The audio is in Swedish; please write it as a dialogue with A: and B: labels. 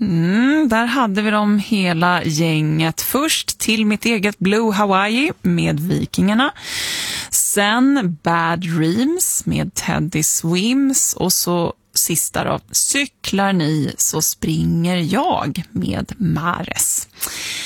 A: Där hade vi dem hela gänget. Först Till mitt eget Blue Hawaii med Vikingarna. Sen Bad Dreams med Teddy Swims. Och så sista då, Cyklar ni så springer jag med Mares.